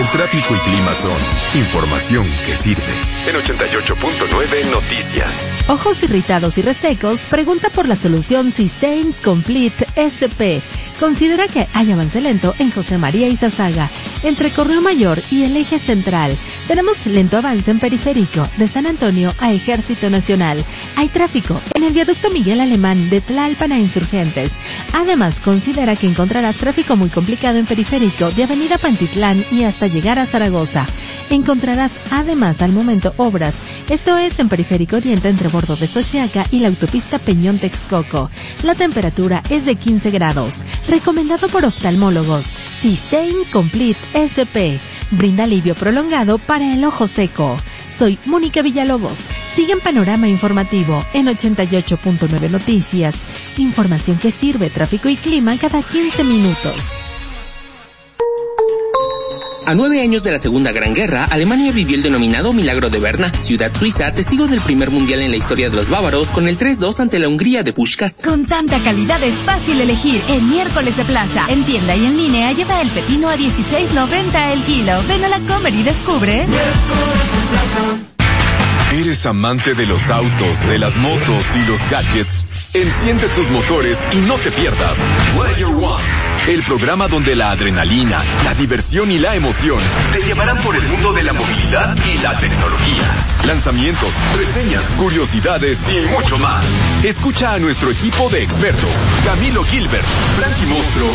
tráfico y clima son información que sirve. En 88.9 Noticias. Ojos irritados y resecos, pregunta por la solución Systane Complete SP. Considera que hay avance lento en José María Izazaga, entre Correo Mayor y el eje central. Tenemos lento avance en Periférico, de San Antonio a Ejército Nacional. Hay tráfico en el viaducto Miguel Alemán de Tlalpan a Insurgentes. Además, considera que encontrarás tráfico muy complicado en Periférico, de Avenida Pantitlán y hasta llegar a Zaragoza. Encontrarás además al momento obras, esto es en Periférico Oriente entre Bordo de Xochiaca y la autopista Peñón Texcoco. La temperatura es de 15 grados. Recomendado por oftalmólogos. Systane Complete SP. Brinda alivio prolongado para el ojo seco. Soy Mónica Villalobos. Sigue en Panorama Informativo en 88.9 Noticias. Información que sirve, tráfico y clima cada 15 minutos. A 9 años de la Segunda Gran Guerra, Alemania vivió el denominado Milagro de Berna, ciudad suiza, testigo del primer mundial en la historia de los bávaros, con el 3-2 ante la Hungría de Puskás. Con tanta calidad es fácil elegir. En Miércoles de Plaza, en tienda y en línea, lleva el pepino a $16.90 el kilo. Ven a la Comer y descubre. Miércoles de Plaza. ¿Eres amante de los autos, de las motos y los gadgets? Enciende tus motores y no te pierdas Player One, el programa donde la adrenalina, la diversión y la emoción te llevarán por el mundo de la movilidad y la tecnología. Lanzamientos, reseñas, curiosidades y mucho más. Escucha a nuestro equipo de expertos, Camilo Gilbert, Frankie Mostro